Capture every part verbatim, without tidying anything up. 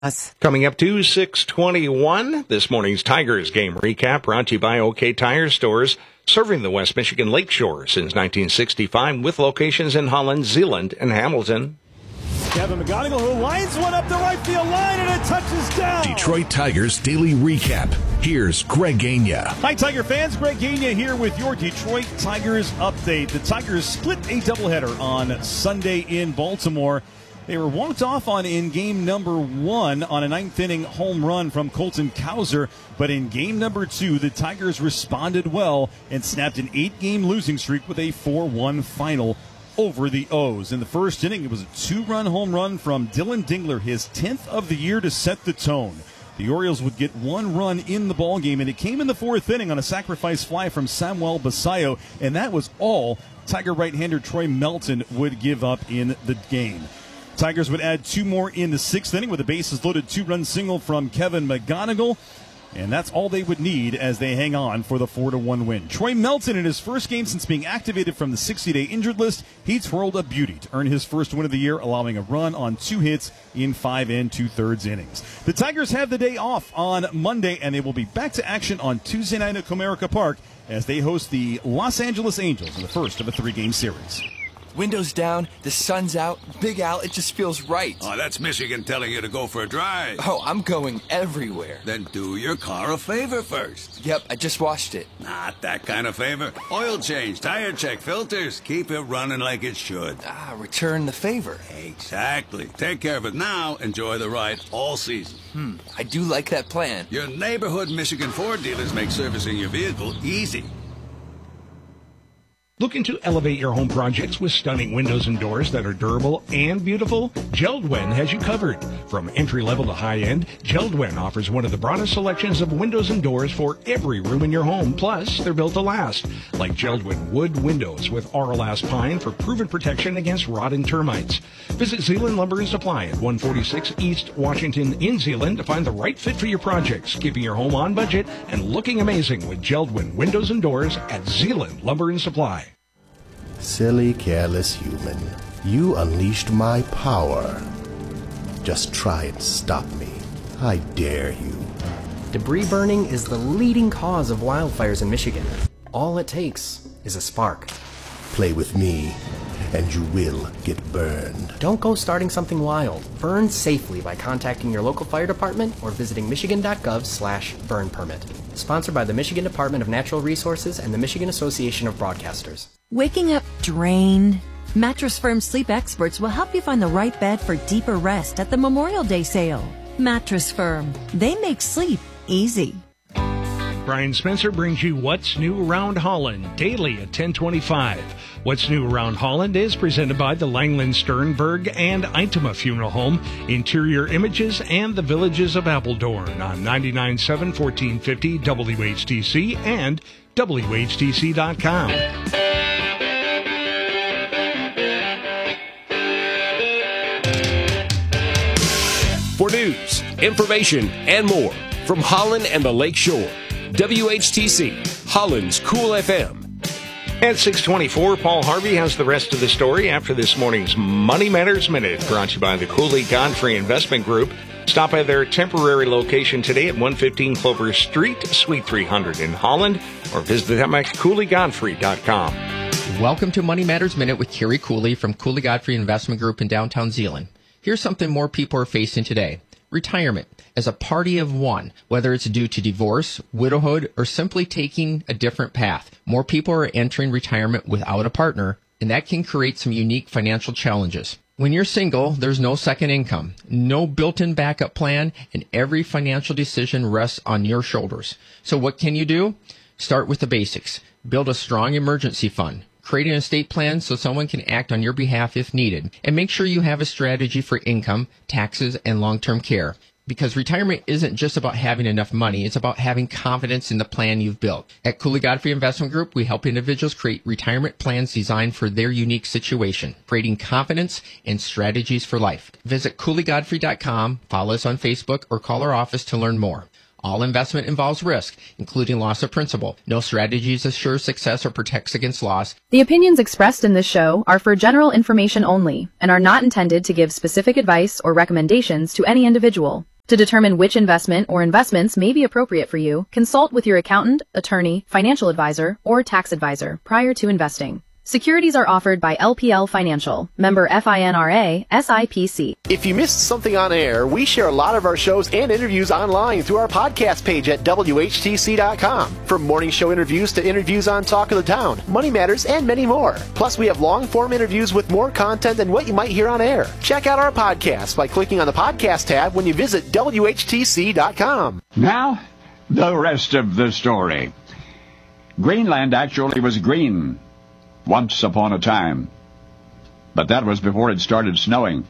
Us. Coming up to six twenty-one, this morning's Tigers game recap brought to you by OK Tire Stores, serving the West Michigan Lakeshore since nineteen sixty-five with locations in Holland, Zeeland, and Hamilton. Kevin McGonigal, who lines one up the right field line, and it touches down. Detroit Tigers Daily Recap. Here's Greg Gagne. Hi, Tiger fans. Greg Gagne here with your Detroit Tigers update. The Tigers split a doubleheader on Sunday in Baltimore. They were walked off on in game number one on a ninth inning home run from Colton Cowser. But in game number two, the Tigers responded well and snapped an eight-game losing streak with a four one final over the O's. In the first inning, it was a two-run home run from Dylan Dingler, his tenth of the year, to set the tone. The Orioles would get one run in the ballgame, and it came in the fourth inning on a sacrifice fly from Samuel Basayo, and that was all Tiger right-hander Troy Melton would give up in the game. Tigers would add two more in the sixth inning with a bases-loaded two-run single from Kevin McGonigal. And that's all they would need as they hang on for the four to one win. Troy Melton, in his first game since being activated from the sixty-day injured list, he twirled a beauty to earn his first win of the year, allowing a run on two hits in five and two-thirds innings. The Tigers have the day off on Monday, and they will be back to action on Tuesday night at Comerica Park as they host the Los Angeles Angels in the first of a three-game series. Windows down, the sun's out, Big Al, it just feels right. Oh, that's Michigan telling you to go for a drive. Oh, I'm going everywhere. Then do your car a favor first. Yep, I just washed it. Not that kind of favor. Oil change, tire check, filters. Keep it running like it should. Ah, return the favor. Exactly. Take care of it now. Enjoy the ride all season. Hmm, I do like that plan. Your neighborhood Michigan Ford dealers make servicing your vehicle easy. Looking to elevate your home projects with stunning windows and doors that are durable and beautiful? JELD-WEN has you covered. From entry-level to high-end, JELD-WEN offers one of the broadest selections of windows and doors for every room in your home. Plus, they're built to last, like JELD-WEN wood windows with Auralast pine for proven protection against rot and termites. Visit Zeeland Lumber and Supply at one forty-six East Washington in Zeeland to find the right fit for your projects, keeping your home on budget and looking amazing with JELD-WEN windows and doors at Zeeland Lumber and Supply. Silly, careless human. You unleashed my power. Just try and stop me. I dare you. Debris burning is the leading cause of wildfires in Michigan. All it takes is a spark. Play with me, and you will get burned. Don't go starting something wild. Burn safely by contacting your local fire department or visiting michigan.gov slash burn permit. Sponsored by the Michigan Department of Natural Resources and the Michigan Association of Broadcasters. Waking up drained? Mattress Firm sleep experts will help you find the right bed for deeper rest at the Memorial Day sale. Mattress Firm. They make sleep easy. Brian Spencer brings you What's New Around Holland daily at ten twenty-five. What's New Around Holland is presented by the Langland Sternberg and Itema Funeral Home, Interior Images, and the Villages of Appledorn on ninety-nine point seven, fourteen fifty W H T C and W H T C dot com. For news, information, and more from Holland and the Lake Shore, W H T C, Holland's Cool F M. At six twenty-four, Paul Harvey has the rest of the story after this morning's Money Matters Minute, brought to you by the Cooley Godfrey Investment Group. Stop by their temporary location today at one fifteen Clover Street, Suite three hundred in Holland, or visit them at cooley godfrey dot com. Welcome to Money Matters Minute with Kerry Cooley from Cooley Godfrey Investment Group in downtown Zeeland. Here's something more people are facing today. Retirement. As a party of one, whether it's due to divorce, widowhood, or simply taking a different path, more people are entering retirement without a partner, and that can create some unique financial challenges. When you're single, there's no second income, no built-in backup plan, and every financial decision rests on your shoulders. So what can you do? Start with the basics. Build a strong emergency fund. Create an estate plan so someone can act on your behalf if needed. And make sure you have a strategy for income, taxes, and long-term care. Because retirement isn't just about having enough money, it's about having confidence in the plan you've built. At Cooley Godfrey Investment Group, we help individuals create retirement plans designed for their unique situation, creating confidence and strategies for life. Visit cooley godfrey dot com, follow us on Facebook, or call our office to learn more. All investment involves risk, including loss of principal. No strategies assure success or protects against loss. The opinions expressed in this show are for general information only and are not intended to give specific advice or recommendations to any individual. To determine which investment or investments may be appropriate for you, consult with your accountant, attorney, financial advisor, or tax advisor prior to investing. Securities are offered by L P L Financial, member FINRA, S I P C. If you missed something on air, we share a lot of our shows and interviews online through our podcast page at W H T C dot com. From morning show interviews to interviews on Talk of the Town, Money Matters, and many more. Plus, we have long-form interviews with more content than what you might hear on air. Check out our podcast by clicking on the podcast tab when you visit W H T C dot com. Now, the rest of the story. Greenland actually was green once upon a time, but that was before it started snowing.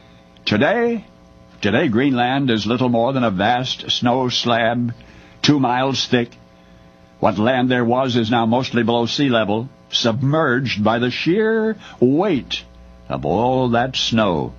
Today, today Greenland is little more than a vast snow slab, two miles thick. What land there was is now mostly below sea level, submerged by the sheer weight of all that snow.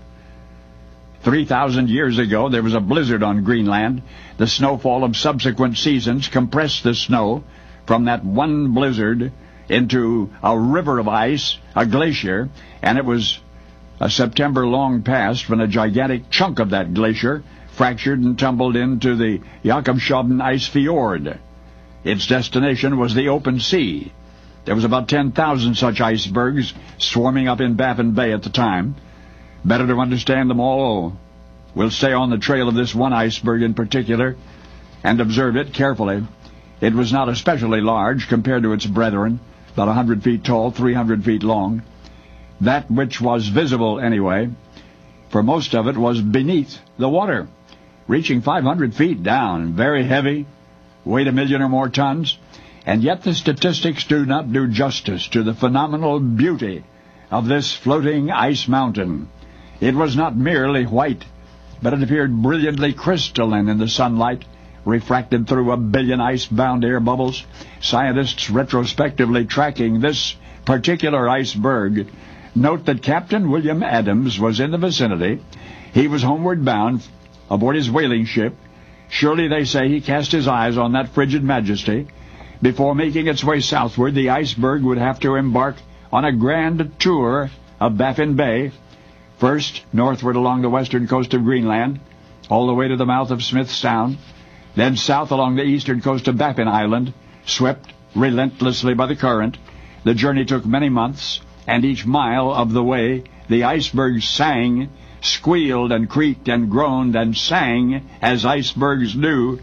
Three thousand years ago, there was a blizzard on Greenland. The snowfall of subsequent seasons compressed the snow from that one blizzard into a river of ice, a glacier, and it was a September long past when a gigantic chunk of that glacier fractured and tumbled into the Jakobshavn ice fjord. Its destination was the open sea. There was about ten thousand such icebergs swarming up in Baffin Bay at the time. Better to understand them all, we'll stay on the trail of this one iceberg in particular and observe it carefully. It was not especially large compared to its brethren, about one hundred feet tall, three hundred feet long. That which was visible, anyway, for most of it, was beneath the water, reaching five hundred feet down, very heavy, weighed a million or more tons, and yet the statistics do not do justice to the phenomenal beauty of this floating ice mountain. It was not merely white, but it appeared brilliantly crystalline in the sunlight, refracted through a billion ice-bound air bubbles. Scientists retrospectively tracking this particular iceberg note that Captain William Adams was in the vicinity. He was homeward bound aboard his whaling ship. Surely, they say, he cast his eyes on that frigid majesty. Before making its way southward, the iceberg would have to embark on a grand tour of Baffin Bay, first northward along the western coast of Greenland, all the way to the mouth of Smith Sound, then south along the eastern coast of Baffin Island, swept relentlessly by the current. The journey took many months, and each mile of the way the iceberg sang, squealed and creaked and groaned and sang as icebergs do.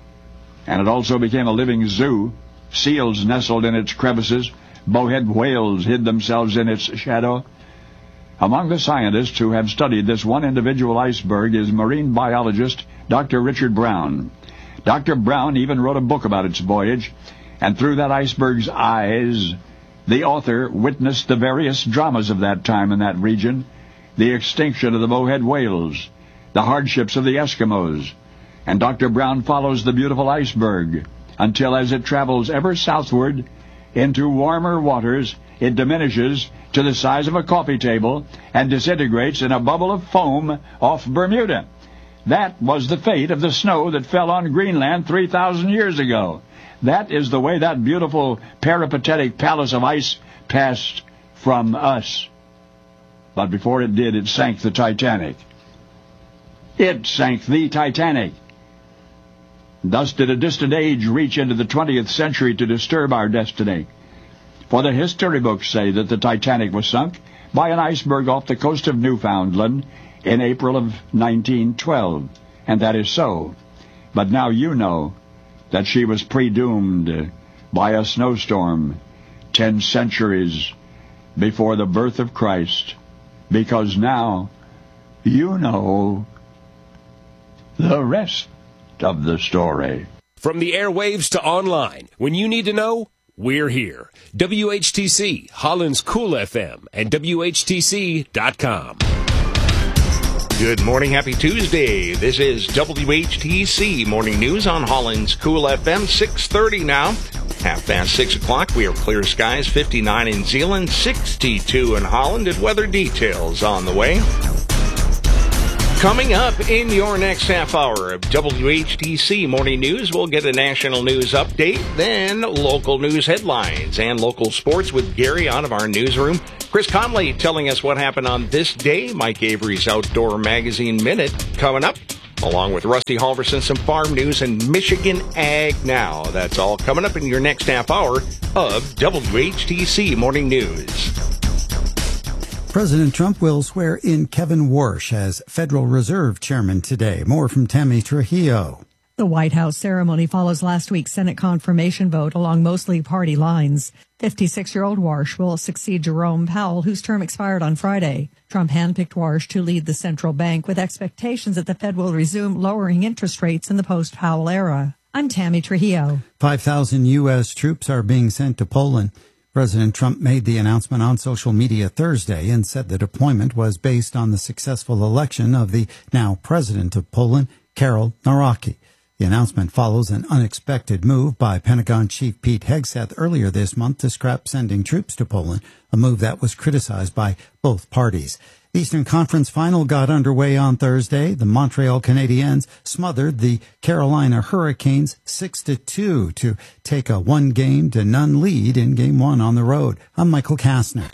And it also became a living zoo. Seals nestled in its crevices. Bowhead whales hid themselves in its shadow. Among the scientists who have studied this one individual iceberg is marine biologist Doctor Richard Brown. Doctor Brown even wrote a book about its voyage, and through that iceberg's eyes, the author witnessed the various dramas of that time in that region, the extinction of the bowhead whales, the hardships of the Eskimos, and Doctor Brown follows the beautiful iceberg until, as it travels ever southward into warmer waters, it diminishes to the size of a coffee table and disintegrates in a bubble of foam off Bermuda. That was the fate of the snow that fell on Greenland three thousand years ago. That is the way that beautiful peripatetic palace of ice passed from us. But before it did, it sank the Titanic. It sank the Titanic. Thus did a distant age reach into the twentieth century to disturb our destiny. For the history books say that the Titanic was sunk by an iceberg off the coast of Newfoundland in April of nineteen twelve, and that is so. But now you know that she was predoomed by a snowstorm ten centuries before the birth of Christ, because now you know the rest of the story. From the airwaves to online, when you need to know, we're here. W H T C, Holland's Cool F M, and W H T C dot com. Good morning, happy Tuesday. This is W H T C Morning News on Holland's Cool F M, six thirty now. Half past six o'clock, we are clear skies, fifty-nine in Zeeland, sixty-two in Holland, and weather details on the way. Coming up in your next half hour of W H T C Morning News, we'll get a national news update, then local news headlines and local sports with Gary out of our newsroom. Chris Conley telling us what happened on this day. Mike Avery's Outdoor Magazine Minute coming up. Along with Rusty Halverson, some farm news and Michigan Ag Now. That's all coming up in your next half hour of W H T C Morning News. President Trump will swear in Kevin Warsh as Federal Reserve Chairman today. More from Tammy Trujillo. The White House ceremony follows last week's Senate confirmation vote along mostly party lines. fifty-six-year-old Warsh will succeed Jerome Powell, whose term expired on Friday. Trump handpicked Warsh to lead the central bank with expectations that the Fed will resume lowering interest rates in the post-Powell era. I'm Tammy Trujillo. five thousand U S troops are being sent to Poland. President Trump made the announcement on social media Thursday and said the deployment was based on the successful election of the now president of Poland, Karol Nawrocki. The announcement follows an unexpected move by Pentagon Chief Pete Hegseth earlier this month to scrap sending troops to Poland, a move that was criticized by both parties. The Eastern Conference Final got underway on Thursday. The Montreal Canadiens smothered the Carolina Hurricanes six to two to take a one-game to none lead in Game one on the road. I'm Michael Kastner.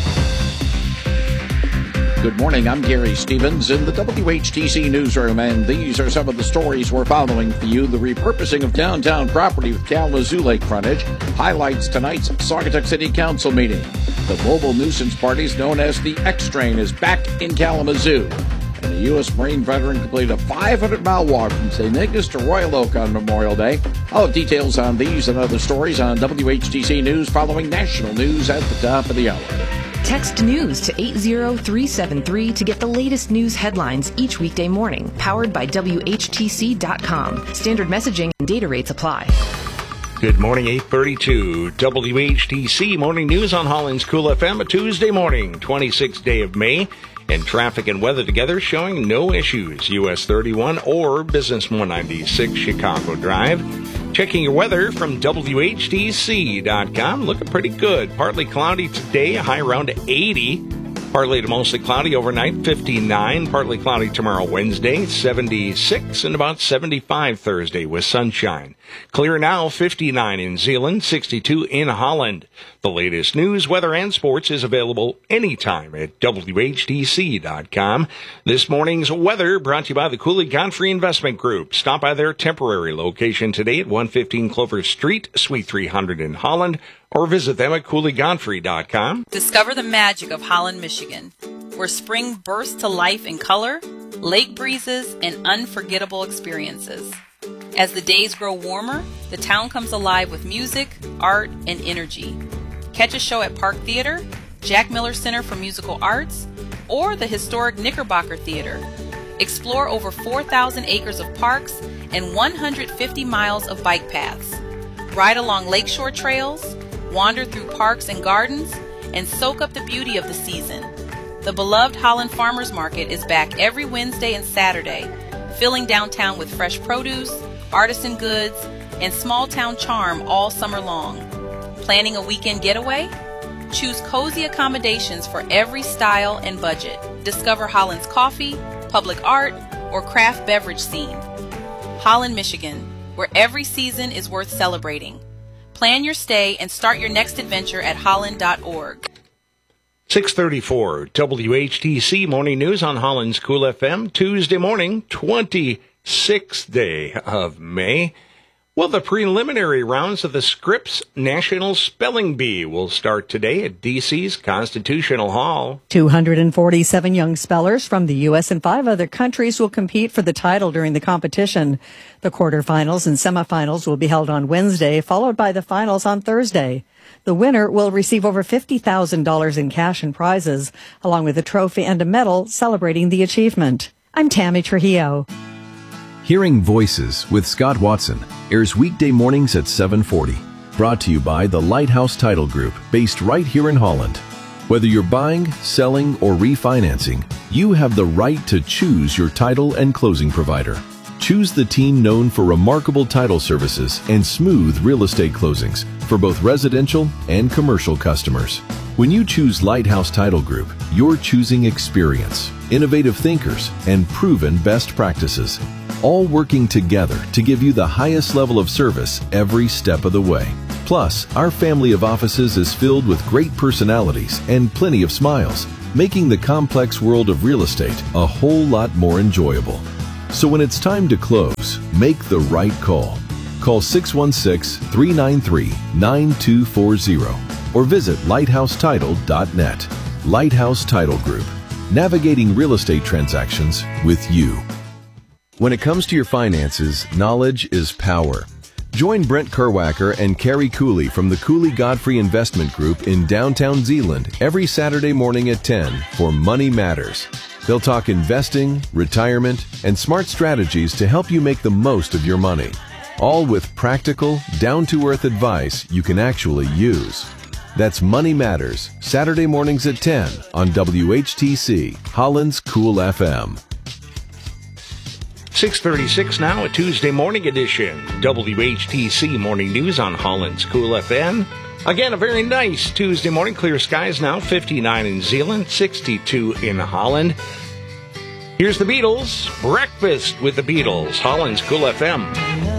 Good morning, I'm Gary Stevens in the W H T C newsroom, and these are some of the stories we're following for you. The repurposing of downtown property with Kalamazoo Lake frontage highlights tonight's Saugatuck City Council meeting. The mobile nuisance parties known as the X-Train is back in Kalamazoo. And a U S Marine veteran completed a five hundred mile walk from Saint Ignace to Royal Oak on Memorial Day. I'll have details on these and other stories on W H T C News following national news at the top of the hour. Text news to eight zero three seven three to get the latest news headlines each weekday morning. Powered by W H T C dot com. Standard messaging and data rates apply. Good morning, eight thirty-two. W H T C Morning News on Holland's Cool F M, a Tuesday morning, twenty-sixth day of May. And traffic and weather together showing no issues. U S thirty-one or Business one ninety-six Chicago Drive. Checking your weather from W H T C dot com. Looking pretty good. Partly cloudy today, a high around eighty. Partly to mostly cloudy overnight, fifty-nine. Partly cloudy tomorrow, Wednesday, seventy-six. And about seventy-five Thursday with sunshine. Clear now, fifty-nine in Zeeland, sixty-two in Holland. The latest news, weather, and sports is available anytime at W H T C dot com. This morning's weather brought to you by the Cooley Godfrey Investment Group. Stop by their temporary location today at one fifteen Clover Street, Suite three hundred in Holland, or visit them at Cooley Godfrey dot com. Discover the magic of Holland, Michigan, where spring bursts to life in color, lake breezes, and unforgettable experiences. As the days grow warmer, the town comes alive with music, art, and energy. Catch a show at Park Theater, Jack Miller Center for Musical Arts, or the historic Knickerbocker Theater. Explore over four thousand acres of parks and one hundred fifty miles of bike paths. Ride along lakeshore trails, wander through parks and gardens, and soak up the beauty of the season. The beloved Holland Farmers Market is back every Wednesday and Saturday, filling downtown with fresh produce, artisan goods, and small town charm all summer long. Planning a weekend getaway? Choose cozy accommodations for every style and budget. Discover Holland's coffee, public art, or craft beverage scene. Holland, Michigan, where every season is worth celebrating. Plan your stay and start your next adventure at holland dot org. six thirty-four, W H T C Morning News on Holland's Cool F M, Tuesday morning, twenty-sixth day of May. Well, the preliminary rounds of the Scripps National Spelling Bee will start today at D C's Constitutional Hall. two hundred forty-seven young spellers from the U S and five other countries will compete for the title during the competition. The quarterfinals and semifinals will be held on Wednesday, followed by the finals on Thursday. The winner will receive over fifty thousand dollars in cash and prizes, along with a trophy and a medal celebrating the achievement. I'm Tammy Trujillo. Hearing Voices with Scott Watson airs weekday mornings at seven forty. Brought to you by the Lighthouse Title Group, based right here in Holland. Whether you're buying, selling, or refinancing, you have the right to choose your title and closing provider. Choose the team known for remarkable title services and smooth real estate closings for both residential and commercial customers. When you choose Lighthouse Title Group, you're choosing experience, innovative thinkers, and proven best practices, all working together to give you the highest level of service every step of the way. Plus, our family of offices is filled with great personalities and plenty of smiles, making the complex world of real estate a whole lot more enjoyable. So when it's time to close, make the right call. Call six one six, three nine three, nine two four zero or visit lighthouse title dot net. Lighthouse Title Group, navigating real estate transactions with you. When it comes to your finances, knowledge is power. Join Brent Kerwacker and Carrie Cooley from the Cooley Godfrey Investment Group in downtown Zeeland every Saturday morning at ten for Money Matters. They'll talk investing, retirement, and smart strategies to help you make the most of your money. All with practical, down-to-earth advice you can actually use. That's Money Matters, Saturday mornings at ten on W H T C, Holland's Cool F M. six thirty-six now, a Tuesday morning edition. W H T C Morning News on Holland's Cool F M. Again, a very nice Tuesday morning. Clear skies now, fifty-nine in Zeeland, sixty-two in Holland. Here's the Beatles. Breakfast with the Beatles, Holland's Cool F M.